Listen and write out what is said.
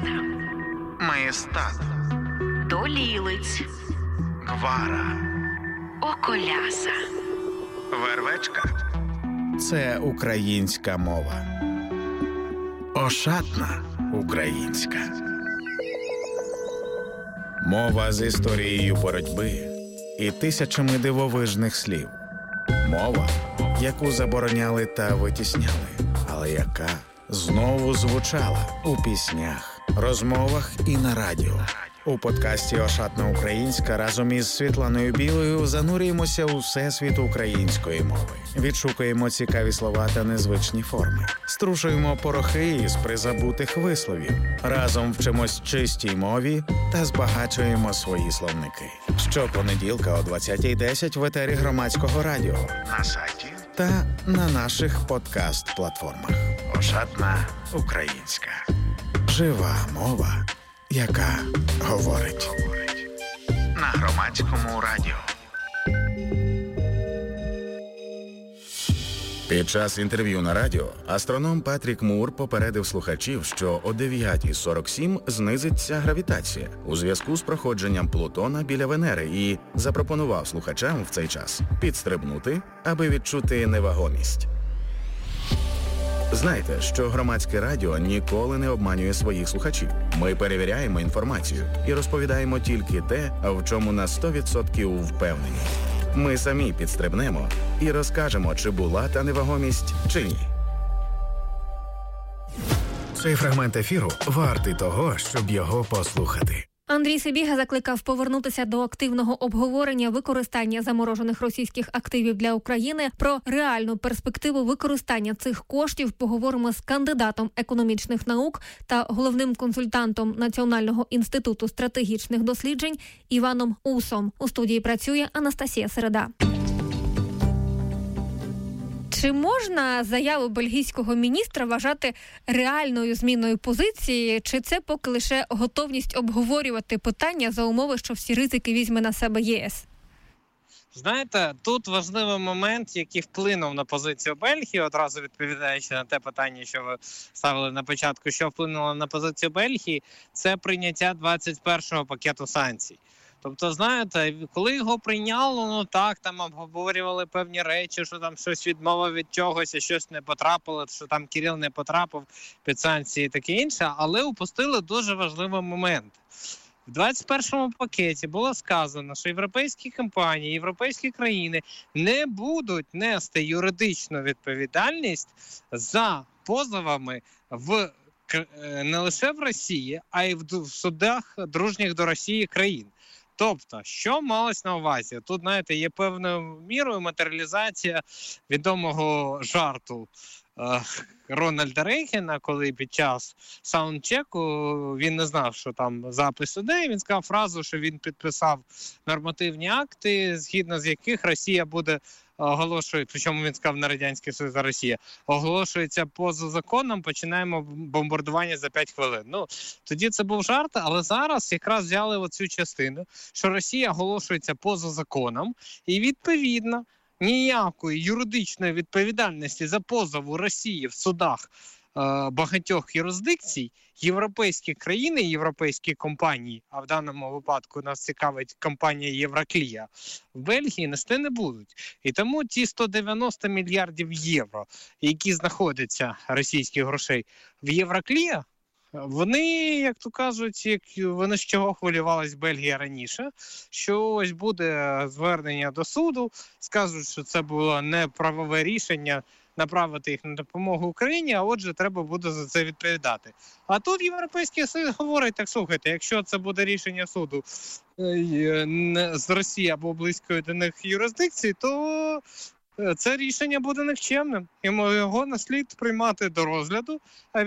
Маєстат, Долілиць, Гвара, Околяса. Вервечка – це українська мова. Ошатна українська. Мова з історією боротьби і тисячами дивовижних слів. Мова, яку забороняли та витісняли, але яка знову звучала у піснях, розмовах і на радіо. У подкасті «Ошатна українська» разом із Світланою Білою занурюємося у всесвіт української мови. Відшукуємо цікаві слова та незвичні форми. Струшуємо порохи із призабутих висловів. Разом вчимось чистій мові та збагачуємо свої словники. Щопонеділка о 20:10 в етері Громадського радіо, на сайті та на наших подкаст-платформах. «Ошатна українська». Жива мова, яка говорить. На Громадському радіо. Під час інтерв'ю на радіо астроном Патрік Мур попередив слухачів, що о 9:47 знизиться гравітація у зв'язку з проходженням Плутона біля Венери і запропонував слухачам в цей час підстрибнути, аби відчути невагомість. Знайте, що Громадське радіо ніколи не обманює своїх слухачів. Ми перевіряємо інформацію і розповідаємо тільки те, в чому на 100% впевнені. Ми самі підстрибнемо і розкажемо, чи була та невагомість, чи ні. Цей фрагмент ефіру вартий того, щоб його послухати. Андрій Сибіга закликав повернутися до активного обговорення використання заморожених російських активів для України. Про реальну перспективу використання цих коштів поговоримо з кандидатом економічних наук та головним консультантом Національного інституту стратегічних досліджень Іваном Усом. У студії працює Анастасія Середа. Чи можна заяву бельгійського міністра вважати реальною зміною позиції, чи це поки лише готовність обговорювати питання за умови, що всі ризики візьме на себе ЄС? Знаєте, тут важливий момент, який вплинув на позицію Бельгії, одразу відповідаючи на те питання, що ви ставили на початку, що вплинуло на позицію Бельгії, це прийняття 21-го пакету санкцій. Тобто, знаєте, коли його прийняло, там обговорювали певні речі, що там щось відмова від чогось, а щось не потрапило, що там Кирил не потрапив під санкції і таке інше, але упустили дуже важливий момент. В 21-му пакеті було сказано, що європейські компанії, європейські країни не будуть нести юридичну відповідальність за позовами не лише в Росії, а й в судах дружніх до Росії країн. Тобто, що малось на увазі? Тут, знаєте, є певною мірою матеріалізація відомого жарту Рональда Рейгана, коли під час саундчеку він не знав, що там запис іде, він сказав фразу, що він підписав нормативні акти, згідно з яких Росія буде оголошує, причому він сказав на Радянський Союз, Росія, оголошується поза законом, починаємо бомбардування за 5 хвилин. Тоді це був жарт, але зараз якраз взяли оцю частину, що Росія оголошується поза законом, і відповідно ніякої юридичної відповідальності за позов у Росії в судах багатьох юрисдикцій європейські країни, європейські компанії, а в даному випадку нас цікавить компанія Євроклія, в Бельгії нести не будуть. І тому ті 190 мільярдів євро, які знаходяться, російських грошей, в Євроклія, вони, як то кажуть, вони з чого хвилювалась Бельгія раніше, що ось буде звернення до суду, скажуть, що це було неправове рішення направити їх на допомогу Україні, а отже, треба буде за це відповідати. А тут Європейський Союз говорить, так слухайте, якщо це буде рішення суду з Росії або близької до них юрисдикції, то це рішення буде нікчемним. І його не слід приймати до розгляду, а